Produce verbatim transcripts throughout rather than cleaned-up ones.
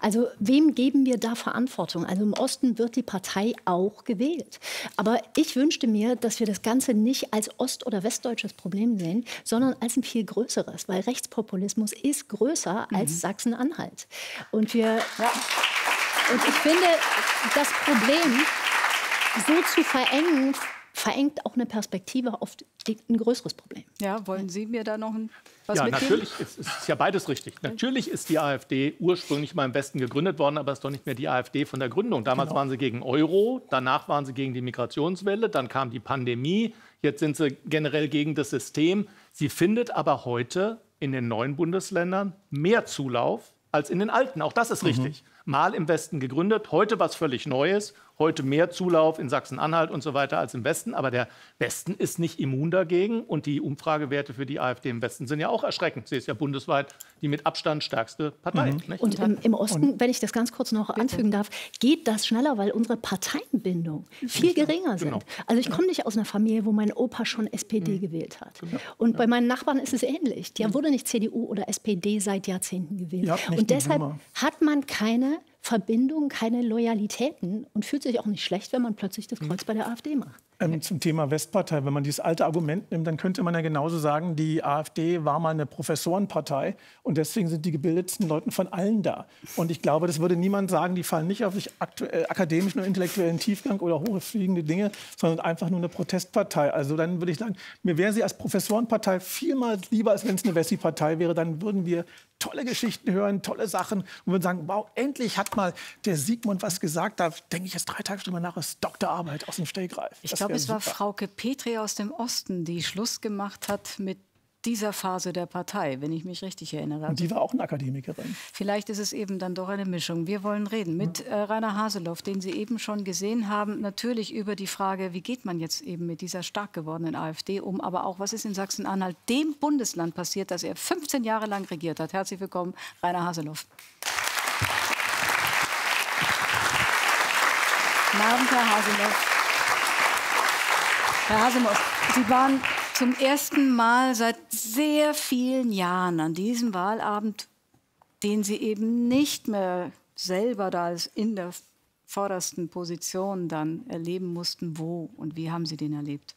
Also wem geben wir da Verantwortung? Also im Osten wird die Partei auch gewählt. Aber ich wünschte mir, dass wir das Ganze nicht als ost- oder westdeutsches Problem sehen, sondern als ein viel größeres. Weil Rechtspopulismus ist größer als Mhm. Sachsen-Anhalt. Und wir... Ja. Und ich finde, das Problem so zu verengen, verengt auch eine Perspektive auf ein größeres Problem. Ja, wollen Sie mir da noch ein, was ja, mitgeben? natürlich ist, ist ja beides richtig. Natürlich ist die AfD ursprünglich mal im Westen gegründet worden, aber es ist doch nicht mehr die AfD von der Gründung. Damals genau. waren sie gegen Euro, danach waren sie gegen die Migrationswelle, dann kam die Pandemie, jetzt sind sie generell gegen das System. Sie findet aber heute in den neuen Bundesländern mehr Zulauf als in den alten. Auch das ist mhm. richtig. Mal im Westen gegründet, heute was völlig Neues, heute mehr Zulauf in Sachsen-Anhalt und so weiter als im Westen. Aber der Westen ist nicht immun dagegen. Und die Umfragewerte für die AfD im Westen sind ja auch erschreckend. Sie ist ja bundesweit die mit Abstand stärkste Partei. Mhm. Nicht? Und im, im Osten, wenn ich das ganz kurz noch anfügen darf, geht das schneller, weil unsere Parteienbindung viel geringer sind. Genau. Also ich komme nicht aus einer Familie, wo mein Opa schon S P D mhm. gewählt hat. Genau. Und ja. bei meinen Nachbarn ist es ähnlich. Der wurde nicht C D U oder S P D seit Jahrzehnten gewählt. Und deshalb hat man keine Verbindung, keine Loyalitäten und fühlt sich auch nicht schlecht, wenn man plötzlich das Kreuz bei der AfD macht. Ähm, zum Thema Westpartei, wenn man dieses alte Argument nimmt, dann könnte man ja genauso sagen, die AfD war mal eine Professorenpartei und deswegen sind die gebildetsten Leute von allen da. Und ich glaube, das würde niemand sagen, die fallen nicht auf sich aktuell, akademischen und intellektuellen Tiefgang oder hochfliegende Dinge, sondern einfach nur eine Protestpartei. Also dann würde ich sagen, mir wäre sie als Professorenpartei vielmals lieber, als wenn es eine Wessi-Partei wäre. Dann würden wir tolle Geschichten hören, tolle Sachen und würden sagen, wow, endlich hat mal der Sigmund was gesagt. Da denke ich jetzt drei Tage drüber nach, das ist Doktorarbeit aus dem Stegreif. Ich glaube, es war Frauke Petri aus dem Osten, die Schluss gemacht hat mit dieser Phase der Partei, wenn ich mich richtig erinnere. Und die war auch eine Akademikerin. Vielleicht ist es eben dann doch eine Mischung. Wir wollen reden mit äh, Rainer Haseloff, den Sie eben schon gesehen haben, natürlich über die Frage, wie geht man jetzt eben mit dieser stark gewordenen AfD um, aber auch, was ist in Sachsen-Anhalt, dem Bundesland, passiert, das er fünfzehn Jahre lang regiert hat. Herzlich willkommen, Rainer Haseloff. Guten Abend, Herr Haseloff. Herr Haseloff, Sie waren zum ersten Mal seit sehr vielen Jahren an diesem Wahlabend, den Sie eben nicht mehr selber da in der vordersten Position dann erleben mussten. Wo und wie haben Sie den erlebt?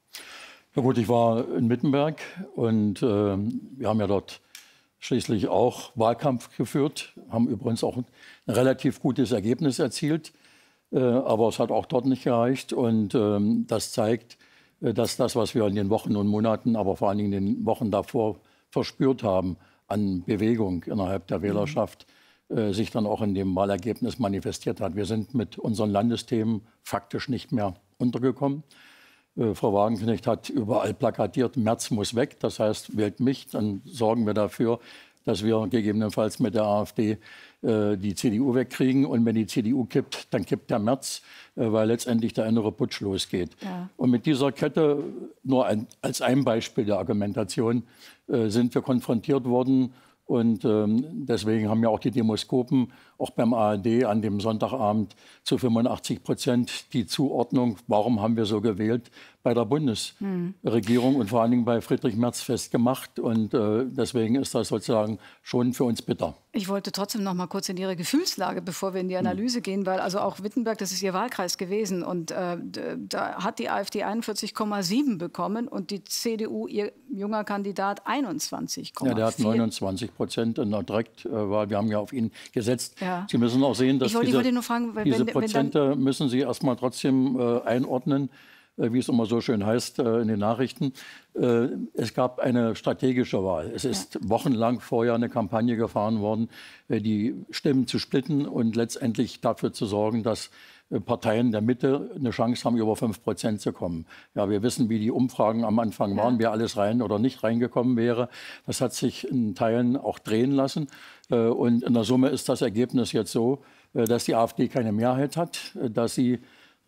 Ja gut, ich war in Wittenberg und äh, wir haben ja dort schließlich auch Wahlkampf geführt, haben übrigens auch ein relativ gutes Ergebnis erzielt, äh, aber es hat auch dort nicht gereicht und äh, das zeigt, dass das, was wir in den Wochen und Monaten, aber vor allen Dingen in den Wochen davor verspürt haben, an Bewegung innerhalb der Wählerschaft, mhm. äh, sich dann auch in dem Wahlergebnis manifestiert hat. Wir sind mit unseren Landesthemen faktisch nicht mehr untergekommen. Äh, Frau Wagenknecht hat überall plakatiert, Merz muss weg, das heißt, wählt mich, dann sorgen wir dafür, dass wir gegebenenfalls mit der AfD äh, die C D U wegkriegen. Und wenn die C D U kippt, dann kippt der Merz, äh, weil letztendlich der innere Putsch losgeht. Ja. Und mit dieser Kette, nur ein, als ein Beispiel der Argumentation, äh, sind wir konfrontiert worden. Und ähm, deswegen haben ja auch die Demoskopen, auch beim A R D an dem Sonntagabend zu fünfundachtzig Prozent die Zuordnung, warum haben wir so gewählt, bei der Bundesregierung mhm. und vor allen Dingen bei Friedrich Merz festgemacht. Und äh, deswegen ist das sozusagen schon für uns bitter. Ich wollte trotzdem noch mal kurz in Ihre Gefühlslage, bevor wir in die Analyse mhm. gehen, weil also auch Wittenberg, das ist Ihr Wahlkreis gewesen. Und äh, da hat die AfD einundvierzig Komma sieben bekommen und die C D U, Ihr junger Kandidat, einundzwanzig Komma vier. Ja, der hat neunundzwanzig Prozent in der Direktwahl. Wir haben ja auf ihn gesetzt. Ja. Sie müssen auch sehen, dass ich wollte, diese, ich wollte nur fragen, wenn, diese wenn, Prozente wenn dann müssen Sie erst mal trotzdem äh, einordnen, äh, wie es immer so schön heißt äh, in den Nachrichten. Äh, es gab eine strategische Wahl. Es ist ja. wochenlang vorher eine Kampagne gefahren worden, äh, die Stimmen zu splitten und letztendlich dafür zu sorgen, dass äh, Parteien der Mitte eine Chance haben, über fünf Prozent zu kommen. Ja, wir wissen, wie die Umfragen am Anfang waren, ja. wer alles rein oder nicht reingekommen wäre. Das hat sich in Teilen auch drehen lassen. Und in der Summe ist das Ergebnis jetzt so, dass die AfD keine Mehrheit hat, dass sie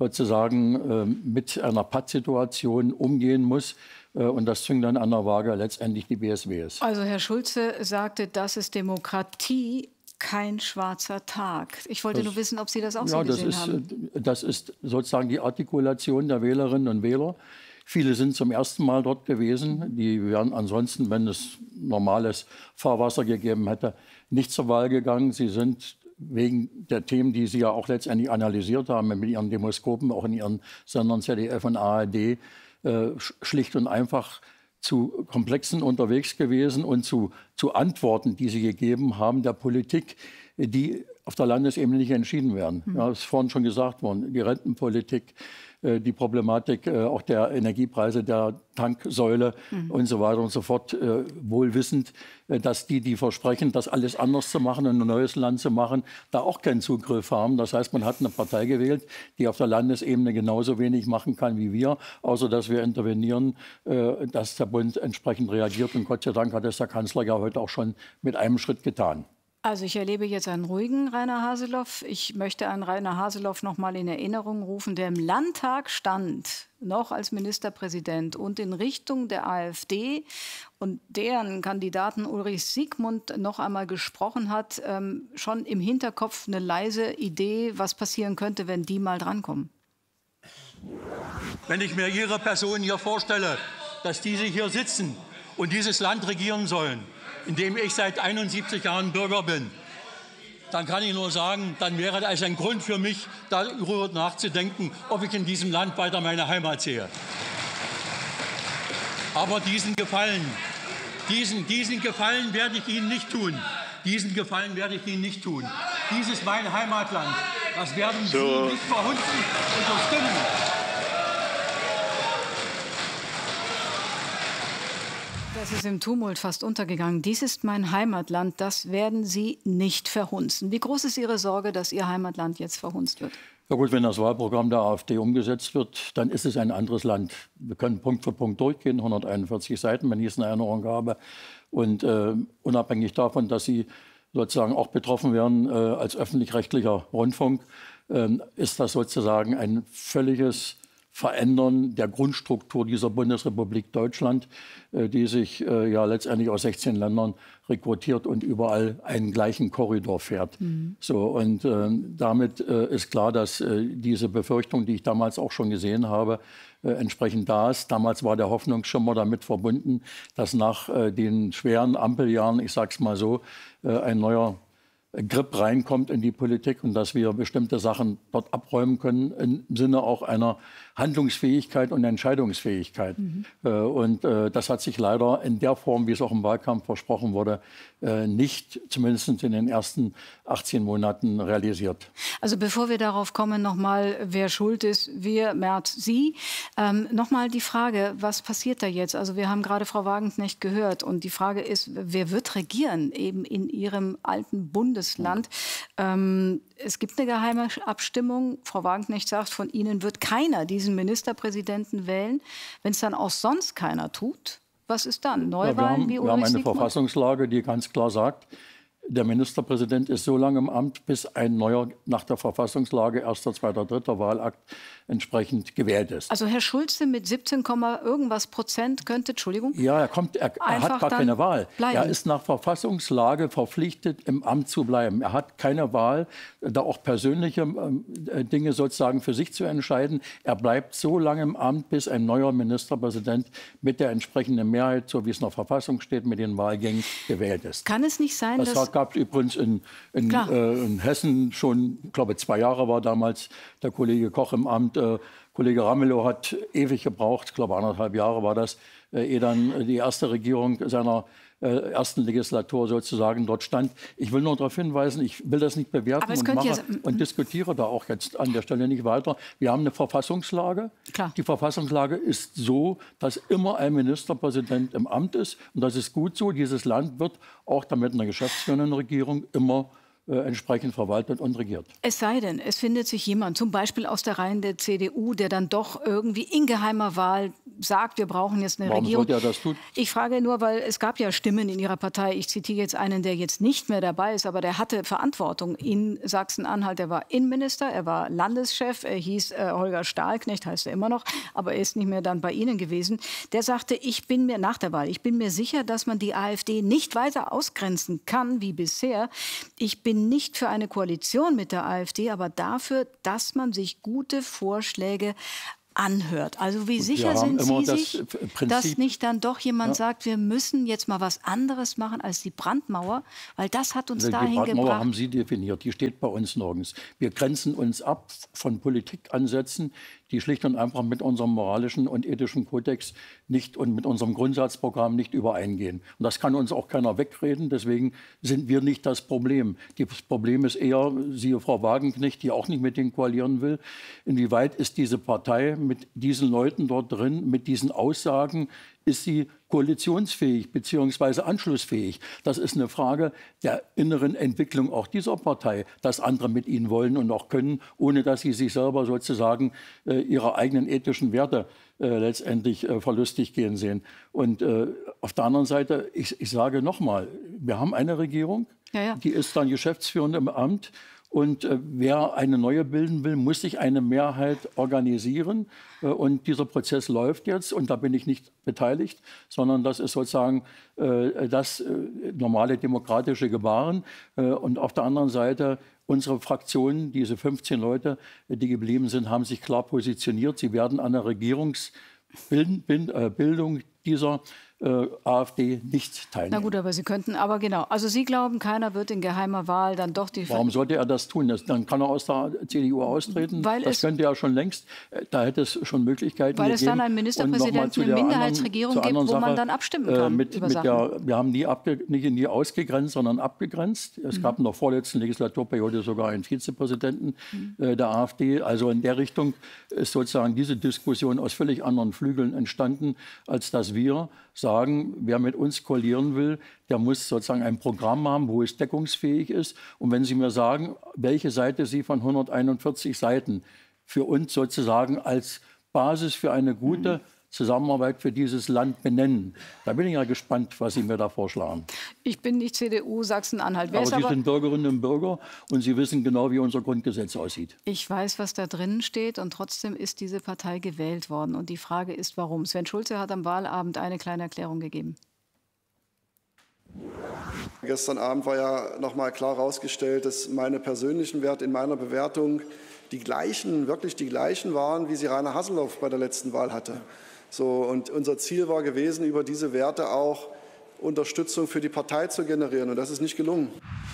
sozusagen mit einer Pattsituation umgehen muss. Und das zwingt dann an der Waage letztendlich die B S Ws. Also Herr Schulze sagte, das ist Demokratie, kein schwarzer Tag. Ich wollte das, nur wissen, ob Sie das auch ja, so gesehen das ist, haben. Das ist sozusagen die Artikulation der Wählerinnen und Wähler. Viele sind zum ersten Mal dort gewesen. Die wären ansonsten, wenn es normales Fahrwasser gegeben hätte, nicht zur Wahl gegangen. Sie sind wegen der Themen, die Sie ja auch letztendlich analysiert haben mit Ihren Demoskopen, auch in Ihren Sendern Z D F und A R D, äh, schlicht und einfach zu Komplexen unterwegs gewesen und zu, zu Antworten, die Sie gegeben haben, der Politik, die auf der Landesebene nicht entschieden werden. Mhm. Ja, das ist vorhin schon gesagt worden, die Rentenpolitik, die Problematik auch der Energiepreise, der Tanksäule mhm. und so weiter und so fort, wohl wissend, dass die, die versprechen, das alles anders zu machen und ein neues Land zu machen, da auch keinen Zugriff haben. Das heißt, man hat eine Partei gewählt, die auf der Landesebene genauso wenig machen kann wie wir, außer dass wir intervenieren, dass der Bund entsprechend reagiert. Und Gott sei Dank hat es der Kanzler ja heute auch schon mit einem Schritt getan. Also ich erlebe jetzt einen ruhigen Rainer Haseloff. Ich möchte an Rainer Haseloff noch mal in Erinnerung rufen, der im Landtag stand, noch als Ministerpräsident und in Richtung der AfD und deren Kandidaten Ulrich Siegmund noch einmal gesprochen hat, ähm, schon im Hinterkopf eine leise Idee, was passieren könnte, wenn die mal drankommen. Wenn ich mir Ihre Person hier vorstelle, dass diese hier sitzen und dieses Land regieren sollen, in dem ich seit einundsiebzig Jahren Bürger bin, dann kann ich nur sagen, dann wäre das ein Grund für mich, darüber nachzudenken, ob ich in diesem Land weiter meine Heimat sehe. Aber diesen Gefallen, diesen, diesen Gefallen werde ich Ihnen nicht tun. Diesen Gefallen werde ich Ihnen nicht tun. Dies ist mein Heimatland. Das werden so. Sie nicht verhunzen und verstimmen. Das ist im Tumult fast untergegangen. Dies ist mein Heimatland, das werden Sie nicht verhunzen. Wie groß ist Ihre Sorge, dass Ihr Heimatland jetzt verhunzt wird? Ja gut, wenn das Wahlprogramm der AfD umgesetzt wird, dann ist es ein anderes Land. Wir können Punkt für Punkt durchgehen, hunderteinundvierzig Seiten, wenn ich es in Erinnerung habe. Und äh, unabhängig davon, dass Sie sozusagen auch betroffen werden äh, als öffentlich-rechtlicher Rundfunk, äh, ist das sozusagen ein völliges Verändern der Grundstruktur dieser Bundesrepublik Deutschland, äh, die sich äh, ja letztendlich aus sechzehn Ländern rekrutiert und überall einen gleichen Korridor fährt. Mhm. So, und äh, damit äh, ist klar, dass äh, diese Befürchtung, die ich damals auch schon gesehen habe, äh, entsprechend da ist. Damals war der Hoffnungsschimmer damit verbunden, dass nach äh, den schweren Ampeljahren, ich sage es mal so, äh, ein neuer Grip reinkommt in die Politik und dass wir bestimmte Sachen dort abräumen können, im Sinne auch einer Handlungsfähigkeit und Entscheidungsfähigkeit. Mhm. Äh, und äh, das hat sich leider in der Form, wie es auch im Wahlkampf versprochen wurde, äh, nicht, zumindest in den ersten achtzehn Monaten realisiert. Also bevor wir darauf kommen, noch mal, wer schuld ist, wir, Merz, Sie. Ähm, noch mal die Frage, was passiert da jetzt? Also wir haben gerade Frau Wagenknecht gehört und die Frage ist, wer wird regieren eben in Ihrem alten Bundesland? Mhm. Ähm, es gibt eine geheime Abstimmung. Frau Wagenknecht sagt, von Ihnen wird keiner diesen Ministerpräsidenten wählen. Wenn es dann auch sonst keiner tut, was ist dann? Neuwahlen ja, wir haben, wie Ulrich Wir haben eine Siegmund? Verfassungslage, die ganz klar sagt, der Ministerpräsident ist so lange im Amt, bis ein neuer nach der Verfassungslage erster, zweiter, dritter Wahlakt entsprechend gewählt ist. Also Herr Schulze mit siebzehn, irgendwas Prozent könnte, Entschuldigung? Ja, er, kommt, er, er hat gar keine Wahl. Bleiben. Er ist nach Verfassungslage verpflichtet, im Amt zu bleiben. Er hat keine Wahl, da auch persönliche äh, Dinge sozusagen für sich zu entscheiden. Er bleibt so lange im Amt, bis ein neuer Ministerpräsident mit der entsprechenden Mehrheit, so wie es in der Verfassung steht, mit den Wahlgängen gewählt ist. Kann es nicht sein, das dass... gab es übrigens in, in, äh, in Hessen schon, ich glaube, zwei Jahre war damals der Kollege Koch im Amt. Äh, Kollege Ramelow hat ewig gebraucht, ich glaube anderthalb Jahre war das, äh, ehe dann die erste Regierung seiner äh, ersten Legislatur sozusagen dort stand. Ich will nur darauf hinweisen, ich will das nicht bewerten und, mache, ja und diskutiere da auch jetzt an der Stelle nicht weiter. Wir haben eine Verfassungslage. Klar. Die Verfassungslage ist so, dass immer ein Ministerpräsident im Amt ist. Und das ist gut so. Dieses Land wird auch damit einer geschäftsführenden Regierung immer Äh, entsprechend verwaltet und regiert. Es sei denn, es findet sich jemand, zum Beispiel aus der Reihen der C D U, der dann doch irgendwie in geheimer Wahl sagt, wir brauchen jetzt eine Warum Regierung. Warum sollte er das tun? Ich frage nur, weil es gab ja Stimmen in Ihrer Partei. Ich zitiere jetzt einen, der jetzt nicht mehr dabei ist, aber der hatte Verantwortung in Sachsen-Anhalt. Er war Innenminister, er war Landeschef, er hieß äh, Holger Stahlknecht, heißt er immer noch, aber er ist nicht mehr dann bei Ihnen gewesen. Der sagte, ich bin mir nach der Wahl, ich bin mir sicher, dass man die AfD nicht weiter ausgrenzen kann wie bisher. Ich bin nicht für eine Koalition mit der AfD, aber dafür, dass man sich gute Vorschläge anhört. Also wie sicher sind Sie sich, das dass nicht dann doch jemand ja. sagt, wir müssen jetzt mal was anderes machen als die Brandmauer, weil das hat uns also dahin gebracht. Die Brandmauer haben Sie definiert, die steht bei uns nirgends. Wir grenzen uns ab von Politikansätzen, die schlicht und einfach mit unserem moralischen und ethischen Kodex nicht und mit unserem Grundsatzprogramm nicht übereingehen. Und das kann uns auch keiner wegreden, deswegen sind wir nicht das Problem. Das Problem ist eher, siehe Frau Wagenknecht, die auch nicht mit denen koalieren will, inwieweit ist diese Partei mit diesen Leuten dort drin, mit diesen Aussagen, ist sie koalitionsfähig bzw. anschlussfähig? Das ist eine Frage der inneren Entwicklung auch dieser Partei, dass andere mit ihnen wollen und auch können, ohne dass sie sich selber sozusagen äh, ihre eigenen ethischen Werte äh, letztendlich äh, verlustig gehen sehen. Und äh, auf der anderen Seite, ich, ich sage nochmal, wir haben eine Regierung, ja, ja. die ist dann geschäftsführend im Amt. Und äh, wer eine neue bilden will, muss sich eine Mehrheit organisieren. Äh, und dieser Prozess läuft jetzt. Und da bin ich nicht beteiligt, sondern das ist sozusagen äh, das äh, normale demokratische Gebaren. Äh, und auf der anderen Seite, unsere Fraktionen, diese fünfzehn Leute, die geblieben sind, haben sich klar positioniert. Sie werden an der Regierungsbildung dieser Äh, AfD nicht teilnehmen. Na gut, aber Sie könnten, aber genau. Also Sie glauben, keiner wird in geheimer Wahl dann doch die... Warum sollte er das tun? Das, dann kann er aus der C D U austreten. Weil das könnte er schon längst. Da hätte es schon Möglichkeiten Weil gegeben. es dann einen Ministerpräsidenten, eine Minderheitsregierung gibt, wo Sache, man dann abstimmen kann. Äh, mit, über mit der, wir haben nie, abge, nicht nie ausgegrenzt, sondern abgegrenzt. Es mhm. gab in der vorletzten Legislaturperiode sogar einen Vizepräsidenten mhm. äh, der AfD. Also in der Richtung ist sozusagen diese Diskussion aus völlig anderen Flügeln entstanden, als dass wir sagen, wer mit uns koalieren will, der muss sozusagen ein Programm haben, wo es deckungsfähig ist. Und wenn Sie mir sagen, welche Seite Sie von hunderteinundvierzig Seiten für uns sozusagen als Basis für eine gute Zusammenarbeit für dieses Land benennen, da bin ich ja gespannt, was Sie mir da vorschlagen. Ich bin nicht C D U Sachsen-Anhalt. Aber Sie aber sind Bürgerinnen und Bürger und Sie wissen genau, wie unser Grundgesetz aussieht. Ich weiß, was da drin steht und trotzdem ist diese Partei gewählt worden. Und die Frage ist, warum? Sven Schulze hat am Wahlabend eine kleine Erklärung gegeben. Gestern Abend war ja noch mal klar herausgestellt, dass meine persönlichen Werte in meiner Bewertung die gleichen, wirklich die gleichen waren, wie sie Rainer Haseloff bei der letzten Wahl hatte. So, und unser Ziel war gewesen, über diese Werte auch Unterstützung für die Partei zu generieren. Und das ist nicht gelungen.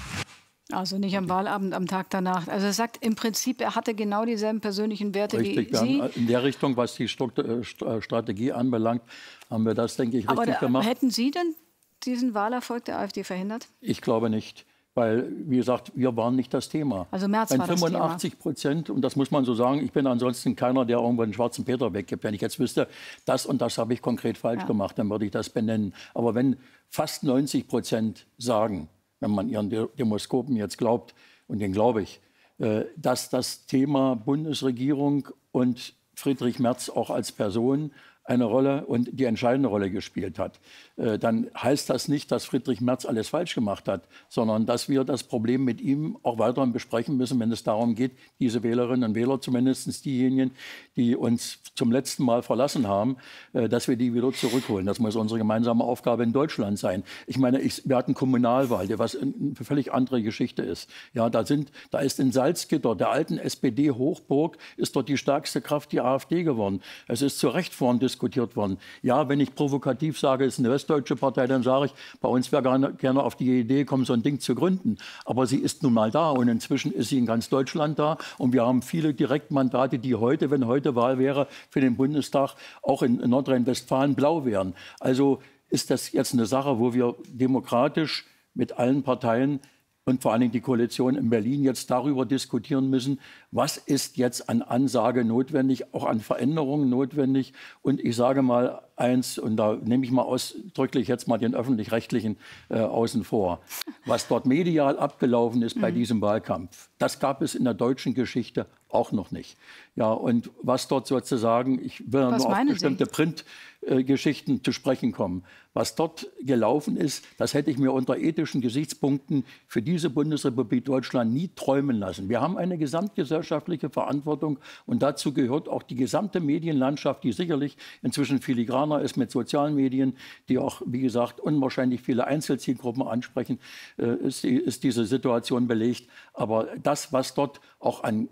Also nicht am Wahlabend, am Tag danach. Also er sagt im Prinzip, er hatte genau dieselben persönlichen Werte Richtig, wie Sie. In der Richtung, was die Strategie anbelangt, haben wir das, denke ich, richtig Aber da, gemacht. Hätten Sie denn diesen Wahlerfolg der AfD verhindert? Ich glaube nicht. Weil, wie gesagt, wir waren nicht das Thema. Also Merz Wenn war das fünfundachtzig Prozent, und das muss man so sagen, ich bin ansonsten keiner, der irgendwo einen schwarzen Peter weggibt. Wenn ich jetzt wüsste, das und das habe ich konkret falsch ja. gemacht, dann würde ich das benennen. Aber wenn fast neunzig Prozent sagen, wenn man ihren Demoskopen jetzt glaubt, und den glaube ich, dass das Thema Bundesregierung und Friedrich Merz auch als Person eine Rolle und die entscheidende Rolle gespielt hat, äh, dann heißt das nicht, dass Friedrich Merz alles falsch gemacht hat, sondern dass wir das Problem mit ihm auch weiterhin besprechen müssen, wenn es darum geht, diese Wählerinnen und Wähler, zumindest diejenigen, die uns zum letzten Mal verlassen haben, äh, dass wir die wieder zurückholen. Das muss unsere gemeinsame Aufgabe in Deutschland sein. Ich meine, ich, wir hatten Kommunalwahl, was eine völlig andere Geschichte ist. Ja, da, sind, da ist in Salzgitter, der alten S P D-Hochburg, ist dort die stärkste Kraft die AfD geworden. Es ist zu Recht vorn diskutiert worden. Ja, wenn ich provokativ sage, es ist eine westdeutsche Partei, dann sage ich, bei uns wäre gerne, gerne auf die Idee gekommen, so ein Ding zu gründen. Aber sie ist nun mal da und inzwischen ist sie in ganz Deutschland da. Und wir haben viele Direktmandate, die heute, wenn heute Wahl wäre, für den Bundestag auch in Nordrhein-Westfalen blau wären. Also ist das jetzt eine Sache, wo wir demokratisch mit allen Parteien und vor allen Dingen die Koalition in Berlin jetzt darüber diskutieren müssen, was ist jetzt an Ansage notwendig, auch an Veränderungen notwendig. Und ich sage mal eins, und da nehme ich mal ausdrücklich jetzt mal den Öffentlich-Rechtlichen äh, außen vor. Was dort medial abgelaufen ist bei mhm. diesem Wahlkampf, das gab es in der deutschen Geschichte auch noch nicht. Ja, und was dort sozusagen, ich will nur auf bestimmte Printgeschichten äh, zu sprechen kommen, was dort gelaufen ist, das hätte ich mir unter ethischen Gesichtspunkten für diese Bundesrepublik Deutschland nie träumen lassen. Wir haben eine gesamtgesellschaftliche Verantwortung und dazu gehört auch die gesamte Medienlandschaft, die sicherlich inzwischen filigraner ist mit sozialen Medien, die auch, wie gesagt, unwahrscheinlich viele Einzelzielgruppen ansprechen, äh, ist, ist diese Situation belegt. Aber das, was dort auch an teilweise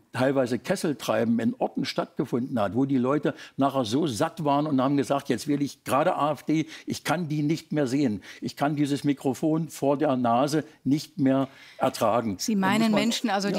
teilweise Kesseltreiben in Orten stattgefunden hat, wo die Leute nachher so satt waren und haben gesagt, jetzt will ich gerade AfD, ich kann die nicht mehr sehen. Ich kann dieses Mikrofon vor der Nase nicht mehr ertragen. Sie meinen Menschen, also die